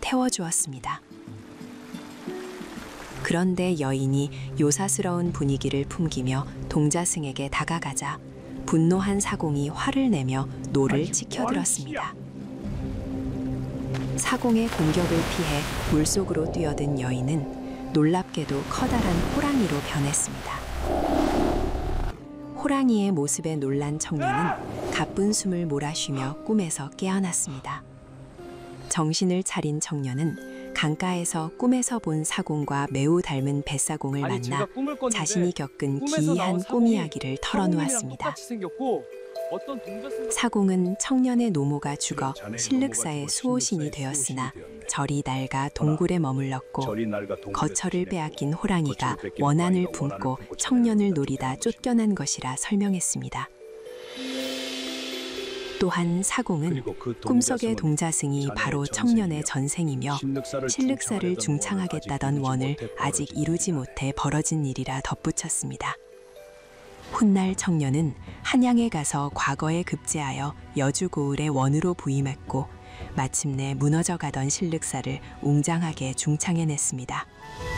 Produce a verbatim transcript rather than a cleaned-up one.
태워주었습니다. 그런데 여인이 요사스러운 분위기를 풍기며 동자승에게 다가가자 분노한 사공이 화를 내며 노를 치켜들었습니다. 사공의 공격을 피해 물속으로 뛰어든 여인은 놀랍게도 커다란 호랑이로 변했습니다. 호랑이의 모습에 놀란 청년은 가쁜 숨을 몰아쉬며 꿈에서 깨어났습니다. 정신을 차린 청년은 강가에서 꿈에서 본 사공과 매우 닮은 뱃사공을 아니, 만나 자신이 겪은 기이한 꿈 이야기를 털어놓았습니다. 사공은 청년의 노모가 죽어 실륵사의 수호신이 되었으나 절이 낡아 동굴에 머물렀고 거처를 빼앗긴 호랑이가 원한을 품고 청년을 노리다 쫓겨난 것이라 설명했습니다. 또한 사공은 꿈속의 동자승이 바로 청년의 전생이며 실륵사를 중창하겠다던 원을 아직 이루지 못해 벌어진 일이라 덧붙였습니다. 훗날 청년은 한양에 가서 과거에 급제하여 여주고을의 원으로 부임했고 마침내 무너져가던 실륵사를 웅장하게 중창해냈습니다.